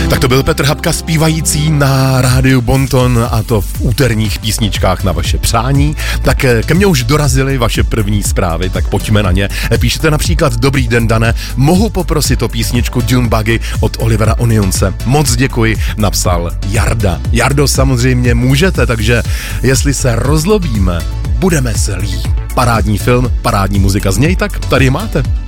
Tak to byl Petr Habka zpívající na rádiu Bonton, a to v úterních písničkách na vaše přání. Tak ke mně už dorazily vaše první zprávy, tak pojďme na ně. Píšete například: Dobrý den, Dane, mohu poprosit o písničku Dune Buggy od Olivera Onionse. Moc děkuji, napsal Jarda. Jardo, samozřejmě můžete, takže jestli se rozlobíme, budeme zlí. Parádní film, parádní muzika z něj, tak tady máte.